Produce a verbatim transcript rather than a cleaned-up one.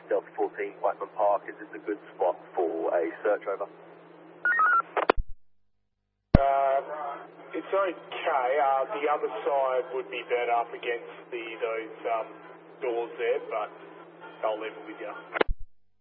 Delta fourteen, Whiteman Park. Is this a good spot for a search over? Uh, it's okay. Uh, the other side would be better up against the those um, doors there, but I'll leave it with you.